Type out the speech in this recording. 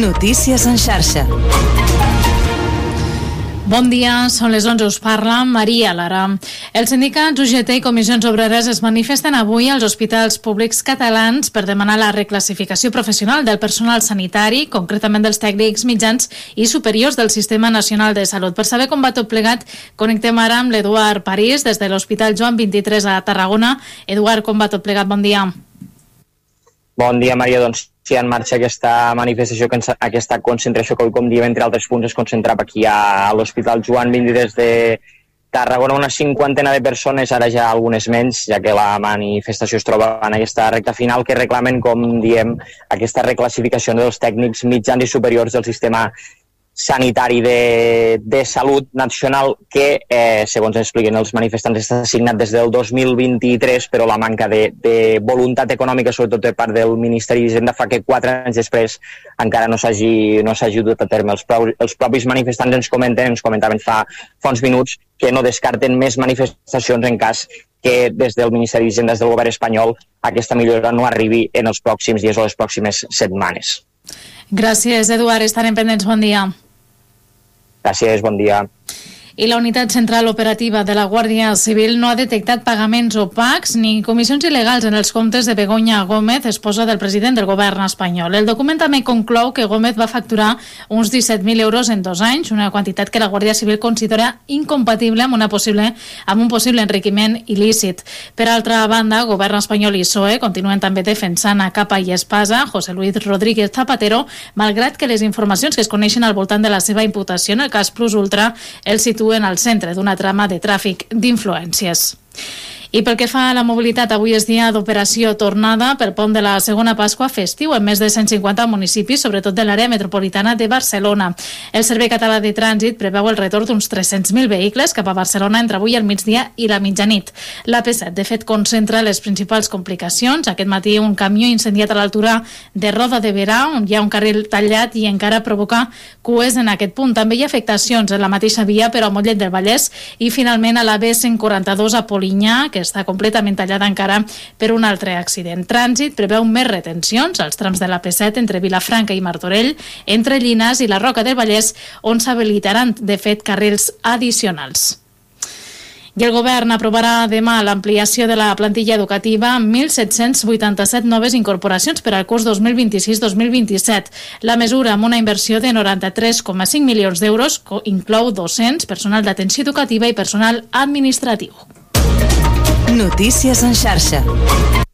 Notícies en xarxa. Bon dia, són les 11, us parla Maria Lara. Els sindicats UGT i comissions obreres es manifesten avui als hospitals públics catalans per demanar la reclassificació professional del personal sanitari, concretament dels tècnics mitjans i superiors del Sistema Nacional de Salut. Per saber com va tot plegat, connectem ara amb l'Eduard París des de l'Hospital Joan 23 a Tarragona. Eduard, com va tot plegat? Bon dia. Bon dia, Maria. Doncs sí, en marxa aquesta manifestació, aquesta concentració que avui, com diem, entre altres punts, es concentrava aquí a l'Hospital Joan 23 de Tarragona. Una 50 de persones, ara ja algunes menys, ja que la manifestació es troba en aquesta recta final, que reclamen, com diem, aquesta reclassificació dels tècnics mitjans i superiors del sistema sanitari de salut nacional que, segons expliquen els manifestants, està signat des del 2023, però la manca de voluntat econòmica, sobretot per part del Ministeri d'Hisenda, fa que 4 anys després encara no s'hagi dut a terme. Els propis manifestants ens comentaven fa uns minuts que no descarten més manifestacions en cas que des del Ministeri d'Hisenda, des del govern espanyol, aquesta millora no arribi en els pròxims dies o les pròximes setmanes. Gràcies, Eduard. Estarem pendents. Bon dia. Gràcies, bon dia. I la Unitat Central Operativa de la Guàrdia Civil no ha detectat pagaments opacs ni comissions il·legals en els comptes de Begoña Gómez, esposa del president del govern espanyol. El document també conclou que Gómez va facturar uns 17.000 euros en 2 anys, una quantitat que la Guàrdia Civil considera incompatible amb un possible enriquiment il·lícit. Per altra banda, govern espanyol i PSOE continuen també defensant a capa i espasa José Luis Rodríguez Zapatero, malgrat que les informacions que es coneixen al voltant de la seva imputació en el cas Plus Ultra el situen al centre d'una trama de tràfic d'influències. I pel que fa a la mobilitat, avui és dia d'operació tornada pel pont de la segona Pasqua festiu en més de 150 municipis, sobretot de l'àrea metropolitana de Barcelona. El Servei Català de Trànsit preveu el retorn d'uns 300.000 vehicles cap a Barcelona entre avui al migdia i la mitjanit. La P7, de fet, concentra les principals complicacions. Aquest matí un camió incendiat a l'altura de Roda de Berà, on hi ha un carril tallat i encara provoca cues en aquest punt. També hi ha afectacions en la mateixa via, però a Mollet del Vallès, i finalment a la B142 a Polinyà, que està completament tallada encara per un altre accident. Trànsit preveu més retencions als trams de la P7 entre Vilafranca i Martorell, entre Llinars i la Roca del Vallès, on s'habilitaran, de fet, carrils addicionals. I el govern aprovarà demà l'ampliació de la plantilla educativa amb 1.787 noves incorporacions per al curs 2026-2027. La mesura, amb una inversió de 93,5 milions d'euros, inclou docents, personal d'atenció educativa i personal administratiu. Notícies en xarxa.